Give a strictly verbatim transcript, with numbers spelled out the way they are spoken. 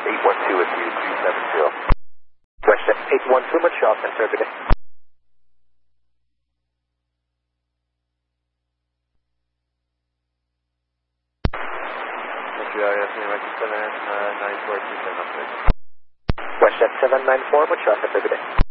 eight one two with you, two seven zero. WestJet eight one two, Montreal Center, good day. Montreal, yes, seven nine four two seven. WestJet seven nine four, Montreal Center, good day.